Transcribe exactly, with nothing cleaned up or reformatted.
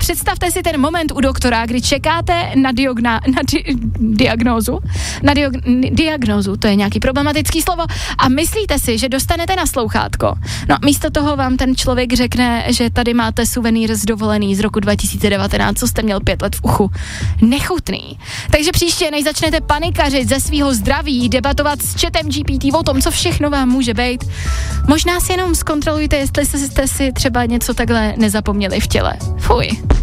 představte si ten moment u doktora, kdy čekáte na, diogna, na di, diagnózu, na diog, diagnózu, to je nějaký problematický slovo, a myslíte si, že dostanete na slouchátko. No, místo toho vám ten člověk řekne, že tady máte suvenýr z dovolený z roku dva tisíce devatenáct, co jste měl pět let v uchu. Nechutný. Takže příště, než začnete panikařit ze svýho zdraví, debatovat s chatem G P T o tom, co všechno vám může být, možná si jenom zkontrolujte, jestli jste si třeba něco takhle nezapomněli v těle. Fuj.